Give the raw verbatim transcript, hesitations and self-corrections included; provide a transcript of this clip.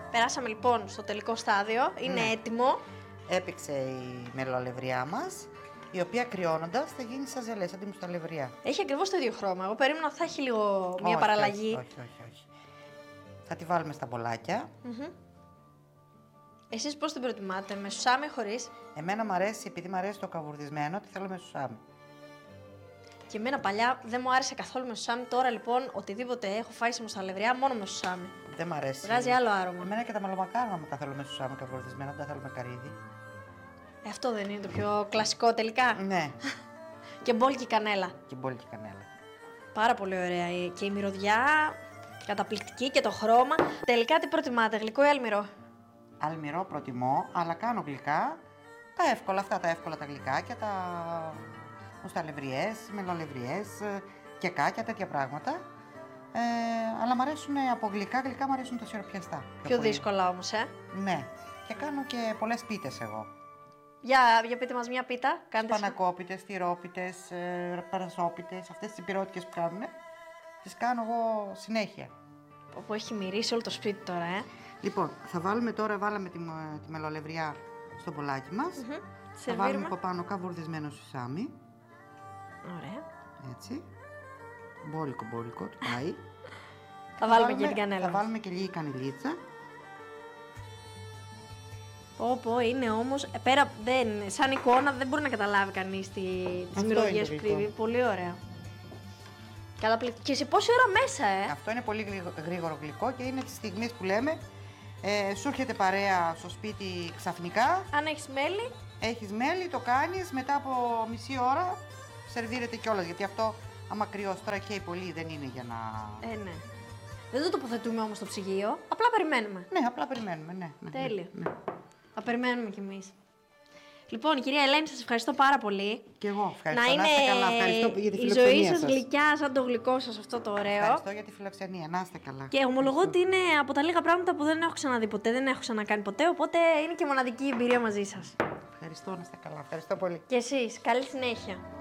Περάσαμε λοιπόν στο τελικό στάδιο. Είναι Ναι. έτοιμο. Έπαιξε η μελολευριά μας, η οποία κρυώνοντας θα γίνει σαν ζελέ, σαν τη μουσταλευριά. Έχει ακριβώς το ίδιο χρώμα. Εγώ περίμενα ότι θα έχει λίγο μια Όχι, παραλλαγή. Όχι, όχι, όχι, όχι. Θα τη βάλουμε στα μπολάκια. Mm-hmm. Εσείς πώς την προτιμάτε, με σουσάμι ή χωρίς? Εμένα μου αρέσει, επειδή μου αρέσει το καβουρδισμένο, τη θέλω με σουσάμι. Και εμένα παλιά δεν μου άρεσε καθόλου με σουσάμι. Τώρα λοιπόν, οτιδήποτε έχω φάει σε μουσταλευριά, μόνο με σουσάμι. Δεν μ' αρέσει. Βγάζει άλλο άρωμα. Εμένα και τα μελομακάρονα μου τα θέλω με σουσάμι καβουρδισμένα, δεν τα θέλω με καρύδι. Ε, αυτό δεν είναι το πιο κλασικό τελικά? Ναι, Και μπόλικη κανέλα. και μπόλικη κανέλα. Πάρα πολύ ωραία. Και η μυρωδιά, καταπληκτική και το χρώμα. Τελικά τι προτιμάτε, γλυκό ή αλμυρό? Αλμυρό προτιμώ, αλλά κάνω γλυκά. Τα εύκολα, αυτά τα εύκολα τα γλυκάκια, τα μουσταλευριές, μελολευριές, κεκάκια, τέτοια πράγματα. Ε, αλλά μ' αρέσουν από γλυκά, γλυκά μ' αρέσουν τα σιροπιαστά. Πιο πολύ. δύσκολα όμως, ε. Ναι, και κάνω και πολλές πίτες εγώ. Για, για πείτε μας μια πίτα. Κάντε εσύ. Σπανακόπιτες, τυρόπιτες, ε, παρασόπιτες, αυτές τις υπηρώτικες που κάνουν, τις κάνω εγώ συνέχεια. Όπου έχει μυρίσει όλο το σπίτι τώρα, ε. Λοιπόν, θα βάλουμε τώρα, βάλαμε τη, τη μελολευριά στο μπολάκι μας. Mm-hmm. Θα βάλουμε από πάνω καβουρδισμένο σουσάμι. Ωραία. Έτσι. Μπόλικο, μπόλικο, του πάει. Θα βάλουμε και την κανέλα. Θα βάλουμε και λίγη κανελίτσα. Πω πω, είναι όμως, ε, πέρα, δεν, σαν εικόνα δεν μπορεί να καταλάβει κανείς τι, τις Αυτό μυρωδιές είναι που το κρύβει. Πολύ ωραία. Καταπληκτική. Και σε πόση ώρα μέσα, ε. Αυτό είναι πολύ γρήγορο, γρήγορο γλυκό και είναι τη στιγμή που λέμε ε, σου έρχεται παρέα στο σπίτι ξαφνικά. Αν έχεις μέλι. Έχεις μέλι, το κάνεις, μετά από μισή ώρα σερβίρεται κιόλας, γιατί αυτό άμα κρυώσει τώρα καίει πολύ, δεν είναι για να... Ε, ναι. Δεν το τοποθετούμε όμως στο ψυγείο, απλά περιμένουμε. Ναι, απλά περιμένουμε, ναι. ναι Τέλεια. Ναι, ναι. Θα περιμένουμε κι εμείς. Λοιπόν, κυρία Ελένη, σας ευχαριστώ πάρα πολύ. Και εγώ ευχαριστώ. Να είναι είστε καλά. Ευχαριστώ για τη η φιλοξενία ζωή σας σας. γλυκιά σαν το γλυκό σας αυτό το ωραίο. Ευχαριστώ για τη φιλοξενία. Να είστε καλά. Και ομολογώ ότι είναι από τα λίγα πράγματα που δεν έχω ξαναδεί ποτέ, δεν έχω ξανακάνει ποτέ, οπότε είναι και μοναδική εμπειρία μαζί σας. Ευχαριστώ, να είστε καλά. Ευχαριστώ πολύ. Και εσείς, καλή συνέχεια.